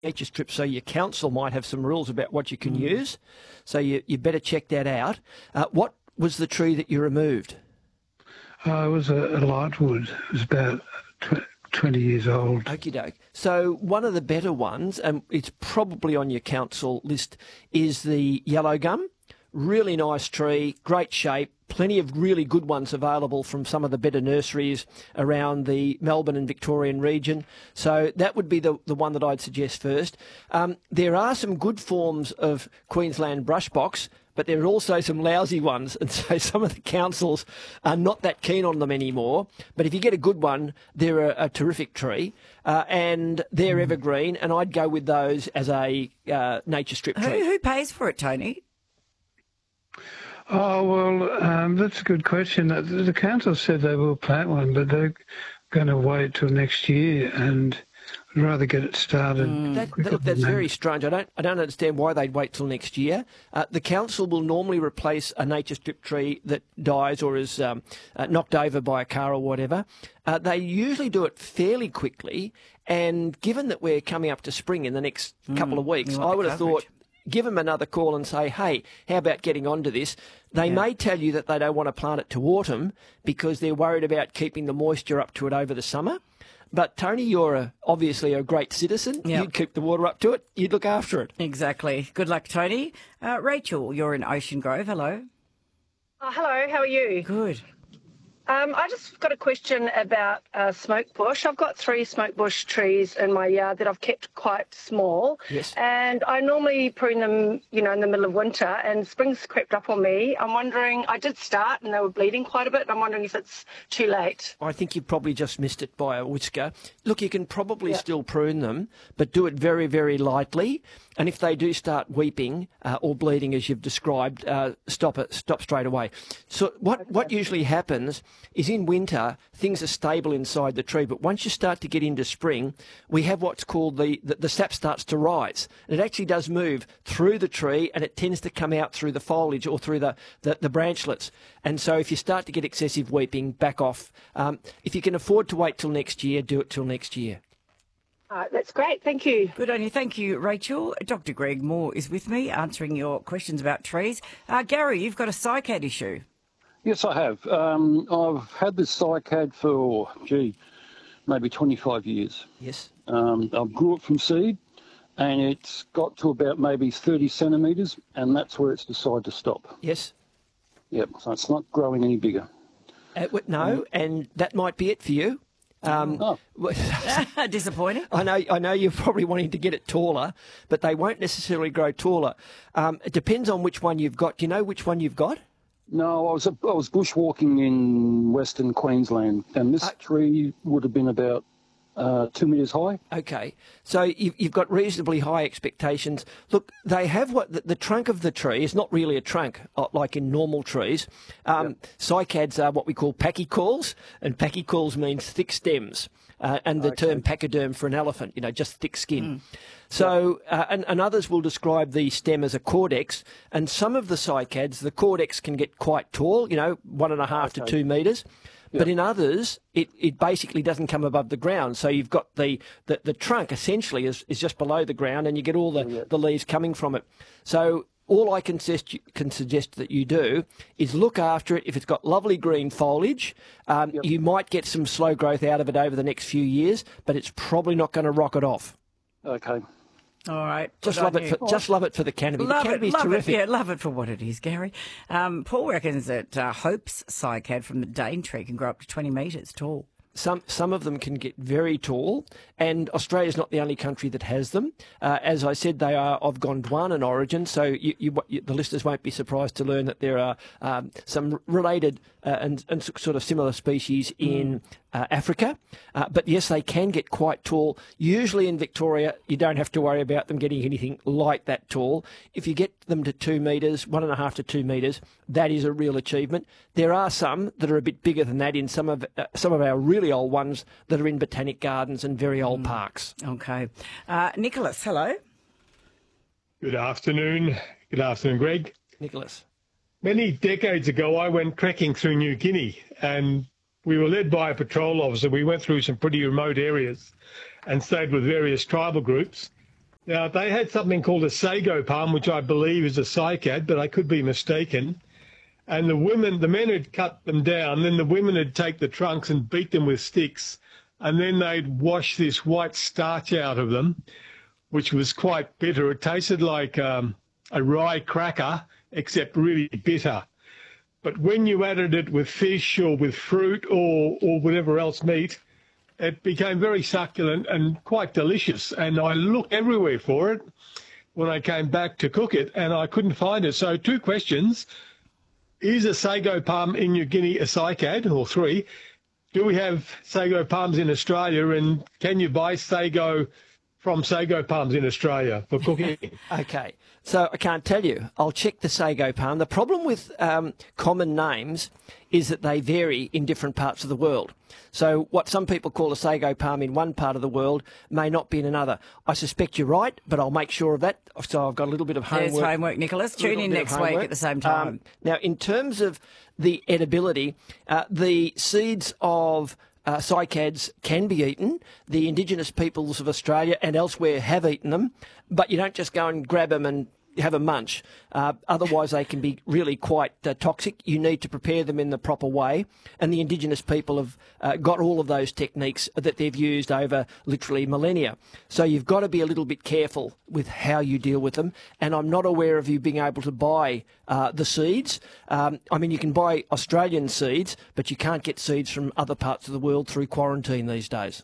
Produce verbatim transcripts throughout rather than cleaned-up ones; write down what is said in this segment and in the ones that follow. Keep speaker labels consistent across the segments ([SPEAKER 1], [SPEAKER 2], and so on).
[SPEAKER 1] nature strip, so your council might have some rules about what you can
[SPEAKER 2] Mm.
[SPEAKER 1] use. So you, you better check that out. Uh, what was the tree that you removed?
[SPEAKER 3] Uh, it was a, a lightwood. It was about tw- twenty years old.
[SPEAKER 1] Okie doke. So one of the better ones, and it's probably on your council list, is the yellow gum. Really nice tree, great shape, plenty of really good ones available from some of the better nurseries around the Melbourne and Victorian region. So that would be the, the one that I'd suggest first. Um, there are some good forms of Queensland brush box, but there are also some lousy ones, and so some of the councils are not that keen on them anymore. But if you get a good one, they're a, a terrific tree, uh, and they're evergreen, and I'd go with those as a uh, nature strip
[SPEAKER 2] Who,
[SPEAKER 1] tree.
[SPEAKER 2] who pays for it, Tony?
[SPEAKER 3] Oh, well, um, that's a good question. The, the council said they will plant one, but they're going to wait till next year, and I'd rather get it started.
[SPEAKER 1] Mm. That,
[SPEAKER 3] quicker
[SPEAKER 1] that, that's
[SPEAKER 3] than
[SPEAKER 1] very
[SPEAKER 3] that.
[SPEAKER 1] strange. I don't, I don't understand why they'd wait till next year. Uh, the council will normally replace a nature strip tree that dies or is um, uh, knocked over by a car or whatever. Uh, they usually do it fairly quickly, and given that we're coming up to spring in the next couple of weeks,
[SPEAKER 2] you want
[SPEAKER 1] I
[SPEAKER 2] the
[SPEAKER 1] would have
[SPEAKER 2] coverage.
[SPEAKER 1] thought, give them another call and say, hey, how about getting onto this? They
[SPEAKER 2] Yeah.
[SPEAKER 1] may tell you that they don't want to plant it to autumn because they're worried about keeping the moisture up to it over the summer. But, Tony, you're a, obviously a great citizen.
[SPEAKER 2] Yep.
[SPEAKER 1] You'd keep the water up to it. You'd look after it.
[SPEAKER 2] Exactly. Good luck, Tony. Uh, Rachel, you're in Ocean Grove. Hello.
[SPEAKER 4] Oh, hello, how are you?
[SPEAKER 2] Good.
[SPEAKER 4] Um, I just got a question about uh, smoke bush. I've got three smoke bush trees in my yard that I've kept quite small.
[SPEAKER 1] Yes.
[SPEAKER 4] And I normally prune them, you know, in the middle of winter, and spring's crept up on me. I'm wondering, I did start and they were bleeding quite a bit. I'm wondering if it's too late.
[SPEAKER 1] I think you probably just missed it by a whisker. Look, you can probably
[SPEAKER 4] Yeah.
[SPEAKER 1] still prune them, but do it very, very lightly. And if they do start weeping uh, or bleeding, as you've described, uh, stop it, stop straight away. So what, what usually happens is in winter, things are stable inside the tree, but once you start to get into spring, we have what's called the, the, the sap starts to rise. And it actually does move through the tree, and it tends to come out through the foliage or through the, the, the branchlets. And so if you start to get excessive weeping, back off. Um, if you can afford to wait till next year, do it till next year.
[SPEAKER 4] All right, that's great. Thank you.
[SPEAKER 2] Good on you. Thank you, Rachel. Doctor Greg Moore is with me answering your questions about trees. Uh, Gary, you've got a cycad issue.
[SPEAKER 5] Yes, I have. Um, I've had this cycad for, gee, maybe twenty-five years.
[SPEAKER 1] Yes.
[SPEAKER 5] Um, I grew it from seed, and it's got to about maybe thirty centimetres, and that's where it's decided to stop.
[SPEAKER 1] Yes.
[SPEAKER 5] Yep, so it's not growing any bigger.
[SPEAKER 1] Uh, w- no, and that might be it for you. Um,
[SPEAKER 5] Oh.
[SPEAKER 2] Disappointing.
[SPEAKER 1] I know, I know you're probably wanting to get it taller, but they won't necessarily grow taller. Um, it depends on which one you've got. Do you know which one you've got?
[SPEAKER 5] No, I was I was bushwalking in Western Queensland, and this
[SPEAKER 1] Uh,
[SPEAKER 5] tree would have been about uh, two metres high.
[SPEAKER 1] Okay, so you've, you've got reasonably high expectations. Look, they have what the, the trunk of the tree is not really a trunk uh, like in normal trees. Um, Cycads are what we call pachycauls, and pachycauls means thick stems, uh, and the term pachyderm for an elephant, you know, just thick skin. So, uh, and, and others will describe the stem as a caudex, and some of the cycads, the caudex can get quite tall, you know, one and a half to two metres. But in others, it, it basically doesn't come above the ground. So you've got the, the, the trunk essentially is, is just below the ground, and you get all the, the leaves coming from it. So all I can suggest, can suggest that you do is look after it. If it's got lovely green foliage, um, you might get some slow growth out of it over the next few years, but it's probably not going to rocket off.
[SPEAKER 5] Okay.
[SPEAKER 2] All right.
[SPEAKER 1] Just
[SPEAKER 2] good
[SPEAKER 1] love
[SPEAKER 2] on
[SPEAKER 1] it.
[SPEAKER 2] you.
[SPEAKER 1] For, just love it for the canopy.
[SPEAKER 2] Love
[SPEAKER 1] the
[SPEAKER 2] it,
[SPEAKER 1] canopy's
[SPEAKER 2] love
[SPEAKER 1] terrific.
[SPEAKER 2] it, yeah, love it for what it is, Gary. Um, Paul reckons that uh, Hope's cycad from the Daintree can grow up to twenty metres tall.
[SPEAKER 1] Some some of them can get very tall, and Australia's not the only country that has them. Uh, as I said, they are of Gondwanan origin, so you, you, you, the listeners won't be surprised to learn that there are um, some related uh, and, and sort of similar species in uh, Africa. Uh, but yes, they can get quite tall. Usually in Victoria, you don't have to worry about them getting anything like that tall. If you get them to two metres, one and a half to two metres, that is a real achievement. There are some that are a bit bigger than that in some of uh, some of our really old ones that are in botanic gardens and very old parks.
[SPEAKER 2] Okay. Uh, Nicholas, hello.
[SPEAKER 6] Good afternoon. Good afternoon, Greg.
[SPEAKER 1] Nicholas.
[SPEAKER 6] Many decades ago, I went trekking through New Guinea, and we were led by a patrol officer. We went through some pretty remote areas and stayed with various tribal groups. Now, they had something called a sago palm, which I believe is a cycad, but I could be mistaken. And the women, the men had cut them down, then the women would take the trunks and beat them with sticks, and then they'd wash this white starch out of them, which was quite bitter. It tasted like um, a rye cracker, except really bitter. But when you added it with fish or with fruit or, or whatever else meat, it became very succulent and quite delicious. And I looked everywhere for it when I came back to cook it, and I couldn't find it. So two questions. Is a sago palm in New Guinea a cycad, or three? Do we have sago palms in Australia, and can you buy sago from sago palms in Australia for cooking?
[SPEAKER 1] Okay, so I can't tell you. I'll check the sago palm. The problem with um, common names is that they vary in different parts of the world. So what some people call a sago palm in one part of the world may not be in another. I suspect you're right, but I'll make sure of that. So I've got a little bit of homework.
[SPEAKER 2] There's homework, Nicholas. Tune in next week at the same time.
[SPEAKER 1] Um, now, in terms of the edibility, uh, the seeds of uh, cycads can be eaten. The indigenous peoples of Australia and elsewhere have eaten them, but you don't just go and grab them and have a munch. Uh, otherwise, they can be really quite uh, toxic. You need to prepare them in the proper way. And the indigenous people have uh, got all of those techniques that they've used over literally millennia. So you've got to be a little bit careful with how you deal with them. And I'm not aware of you being able to buy uh, the seeds. Um, I mean, you can buy Australian seeds, but you can't get seeds from other parts of the world through quarantine these days.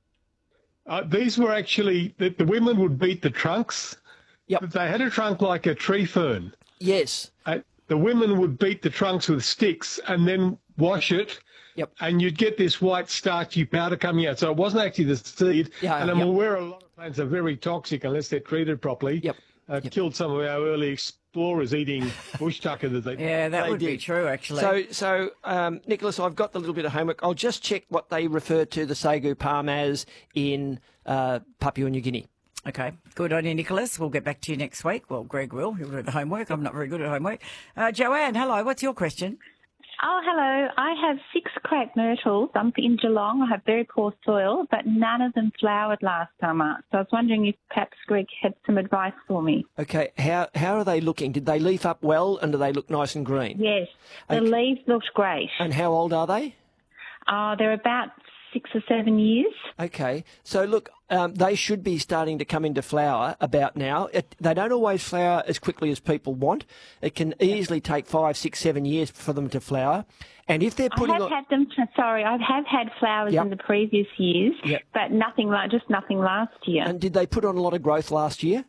[SPEAKER 6] Uh, these were actually, the, the women would beat the trunks.
[SPEAKER 1] Yep.
[SPEAKER 6] They had a trunk like a tree fern.
[SPEAKER 1] Yes.
[SPEAKER 6] Uh, the women would beat the trunks with sticks and then wash it.
[SPEAKER 1] Yep.
[SPEAKER 6] And you'd get this white starchy powder coming out. So it wasn't actually the seed.
[SPEAKER 1] Yeah,
[SPEAKER 6] and I'm
[SPEAKER 1] yep.
[SPEAKER 6] aware a lot of plants are very toxic unless they're treated properly.
[SPEAKER 1] Yep.
[SPEAKER 6] Uh,
[SPEAKER 1] Yep.
[SPEAKER 6] Killed some of our early explorers eating bush tucker that they
[SPEAKER 2] Yeah, that
[SPEAKER 1] They
[SPEAKER 2] would be
[SPEAKER 1] did.
[SPEAKER 2] true, actually.
[SPEAKER 1] So, so um, Nicholas, I've got the little bit of homework. I'll just check what they refer to the sago palm as in uh, Papua New Guinea.
[SPEAKER 2] Okay, good on you, Nicholas. We'll get back to you next week. Well, Greg will. He'll do the homework. I'm not very good at homework. Uh, Joanne, hello. What's your question?
[SPEAKER 7] Oh, hello. I have six crepe myrtles. I'm in Geelong. I have very poor soil, but none of them flowered last summer. So I was wondering if perhaps Greg had some advice for me.
[SPEAKER 1] Okay, how how are they looking? Did they leaf up well, and do they look nice and green?
[SPEAKER 7] Yes, the
[SPEAKER 1] Okay.
[SPEAKER 7] leaves looked great.
[SPEAKER 1] And how old are they?
[SPEAKER 7] Uh, they're about six or seven years.
[SPEAKER 1] Okay, so look, um, they should be starting to come into flower about now. It, they don't always flower as quickly as people want. It can easily take five, six, seven years for them to flower. And if they're
[SPEAKER 7] I
[SPEAKER 1] putting
[SPEAKER 7] have
[SPEAKER 1] on...
[SPEAKER 7] had them, sorry, I have had flowers
[SPEAKER 1] Yep.
[SPEAKER 7] in the previous years,
[SPEAKER 1] Yep.
[SPEAKER 7] but nothing like, just nothing last year.
[SPEAKER 1] And did they put on a lot of growth last year?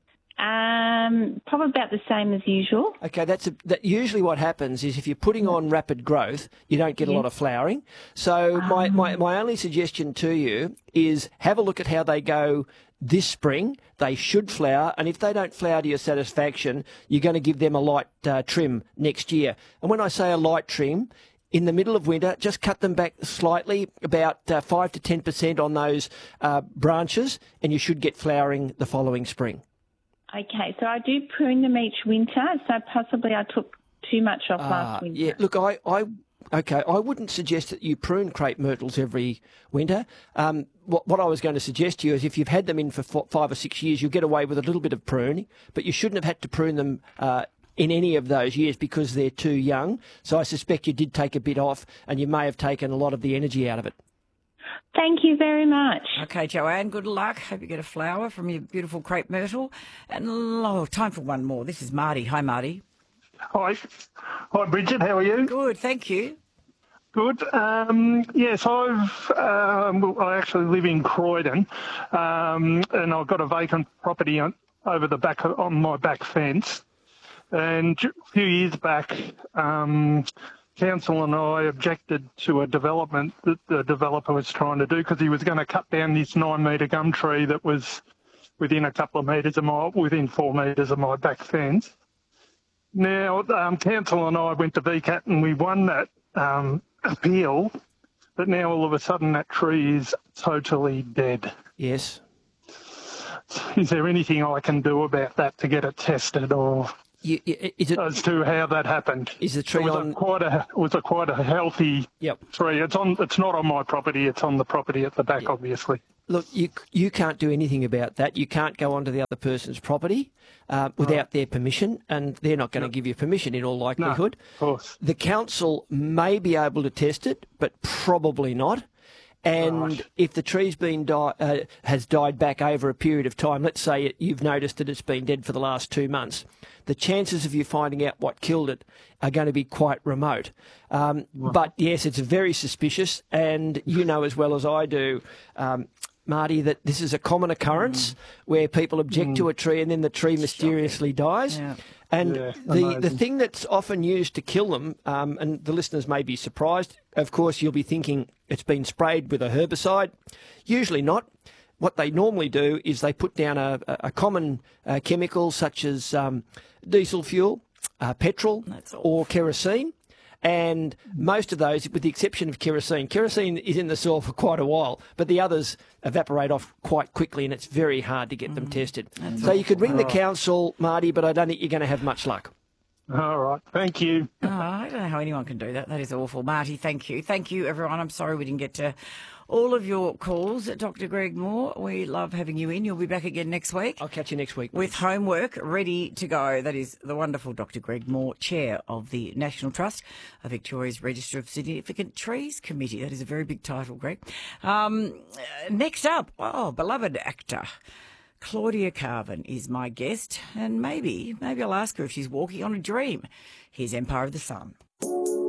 [SPEAKER 7] Um, probably about the same as usual.
[SPEAKER 1] Okay, that's a, that usually what happens is if you're putting on rapid growth, you don't get a lot of flowering. So my, my, my only suggestion to you is have a look at how they go this spring. They should flower, and if they don't flower to your satisfaction, you're going to give them a light uh, trim next year. And when I say a light trim, in the middle of winter, just cut them back slightly, about uh, five to ten percent on those uh, branches, and you should get flowering the following spring.
[SPEAKER 7] Okay, so I do prune them each winter, so possibly I took too much off last
[SPEAKER 1] Uh,
[SPEAKER 7] winter.
[SPEAKER 1] yeah, look, I, I, okay, I wouldn't suggest that you prune crepe myrtles every winter. Um, what, what I was going to suggest to you is if you've had them in for four, five or six years, you'll get away with a little bit of pruning, but you shouldn't have had to prune them uh, in any of those years because they're too young. So I suspect you did take a bit off, and you may have taken a lot of the energy out of it.
[SPEAKER 7] Thank you very much.
[SPEAKER 2] Okay, Joanne, good luck. Hope you get a flower from your beautiful crepe myrtle. And oh, time for one more. This is Marty. Hi, Marty.
[SPEAKER 8] Hi. Hi, Bridget. How are you?
[SPEAKER 2] Good, thank you.
[SPEAKER 8] Good. Um, yes, I've, um, well, I actually live in Croydon, um, and I've got a vacant property on, over the back of, on my back fence. And a few years back, um, Council and I objected to a development that the developer was trying to do because he was going to cut down this nine-metre gum tree that was within a couple of metres of my, within four metres of my back fence. Now, um, Council and I went to V CAT and we won that um, appeal, but now all of a sudden that tree is totally dead.
[SPEAKER 1] Yes.
[SPEAKER 8] Is there anything I can do about that to get it tested or
[SPEAKER 1] You, you, is it,
[SPEAKER 8] as to how that happened.
[SPEAKER 1] Is the tree
[SPEAKER 8] it was
[SPEAKER 1] on?
[SPEAKER 8] A quite a it was a quite a healthy
[SPEAKER 1] Yep.
[SPEAKER 8] tree. It's on. It's not on my property. It's on the property at the back,
[SPEAKER 1] Yep.
[SPEAKER 8] obviously.
[SPEAKER 1] Look, you you can't do anything about that. You can't go onto the other person's property uh, without
[SPEAKER 8] Right.
[SPEAKER 1] their permission, and they're not going to
[SPEAKER 8] Yep.
[SPEAKER 1] give you permission in all likelihood.
[SPEAKER 8] Of course.
[SPEAKER 1] The council may be able to test it, but probably not. And
[SPEAKER 8] Right.
[SPEAKER 1] if the tree's been di- uh, has died back over a period of time, let's say it, you've noticed that it's been dead for the last two months, the chances of you finding out what killed it are going to be quite remote. Um, But yes, it's very suspicious, and you know as well as I do, um, Marty, that this is a common occurrence mm. where people object mm. to a tree and then the tree mysteriously dies.
[SPEAKER 2] Yeah.
[SPEAKER 1] And
[SPEAKER 8] yeah,
[SPEAKER 1] the, the thing that's often used to kill them, um, and the listeners may be surprised, of course, you'll be thinking it's been sprayed with a herbicide. Usually not. What they normally do is they put down a, a common uh, chemical such as um, diesel fuel, uh, petrol, or kerosene. And most of those, with the exception of kerosene, kerosene is in the soil for quite a while, but the others evaporate off quite quickly and it's very hard to get mm. them tested. That's so awful. You could ring the council, Marty, but I don't think you're going to have much luck.
[SPEAKER 8] All right. Thank you.
[SPEAKER 2] Oh, I don't know how anyone can do that. That is awful. Marty, thank you. Thank you, everyone. I'm sorry we didn't get to all of your calls. Doctor Greg Moore, we love having you in. You'll be back again next week.
[SPEAKER 1] I'll catch you next week.
[SPEAKER 2] With homework ready to go. That is the wonderful Doctor Greg Moore, Chair of the National Trust of Victoria's Register of Significant Trees Committee. That is a very big title, Greg. Um, next up, oh, beloved actor Claudia Carvin is my guest, and maybe, maybe I'll ask her if she's walking on a dream. Here's Empire of the Sun.